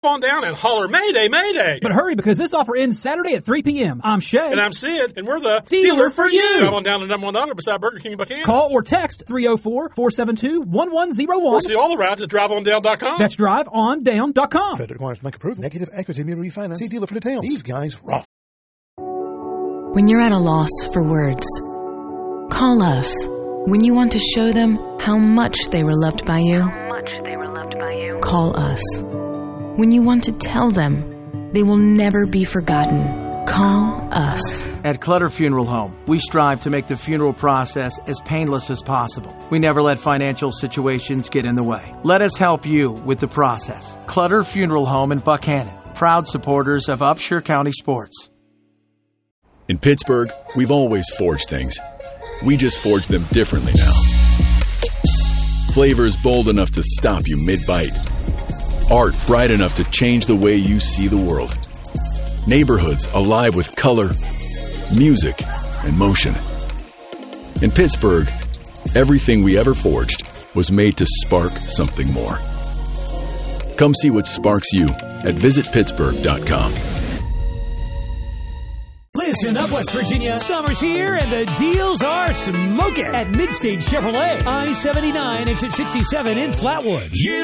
on down and holler, Mayday, Mayday. But hurry, because this offer ends Saturday at 3 p.m. I'm Shay. And I'm Sid, and we're the dealer for you. Drive on down to number 100 beside Burger King in Buchanan. Call or text 304-472-1101. Or see all the rides at driveondown.com. That's driveondown.com. Credit requires bank approval. Negative equity may refinance. See dealer for details. These guys rock. When you're at a loss for words, call us. When you want to show them how much they were loved by you, call us. When you want to tell them they will never be forgotten, call us. At Clutter Funeral Home, we strive to make the funeral process as painless as possible. We never let financial situations get in the way. Let us help you with the process. Clutter Funeral Home in Buchanan, proud supporters of Upshur County sports. In Pittsburgh, we've always forged things. We just forge them differently now. Flavors bold enough to stop you mid-bite. Art bright enough to change the way you see the world. Neighborhoods alive with color, music, and motion. In Pittsburgh, everything we ever forged was made to spark something more. Come see what sparks you at visitpittsburgh.com. Listen up, West Virginia. Summer's here and the deals are smoking at Midstage Chevrolet. I-79 exit 67 in Flatwoods. You